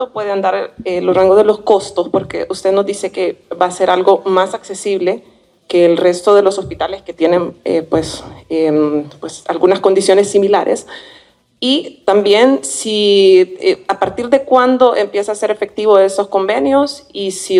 puede andar los rangos de los costos? Porque usted nos dice que va a ser algo más accesible que el resto de los hospitales que tienen pues algunas condiciones similares. Y también si a partir de cuándo empieza a ser efectivo esos convenios y si